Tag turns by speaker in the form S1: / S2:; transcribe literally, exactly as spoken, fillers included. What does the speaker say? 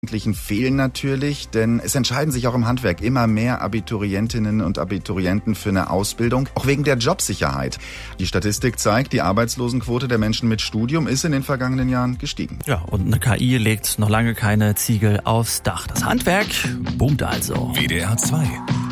S1: Jugendlichen fehlen natürlich, denn es entscheiden sich auch im Handwerk immer mehr Abiturientinnen und Abiturienten für eine Ausbildung, auch wegen der Jobsicherheit. Die Statistik zeigt, die Arbeitslosenquote der Menschen mit Studium ist in den vergangenen Jahren gestiegen.
S2: Ja, und eine K I legt noch lange keine Ziegel aufs Dach. Das Handwerk boomt also.
S3: W D R zwei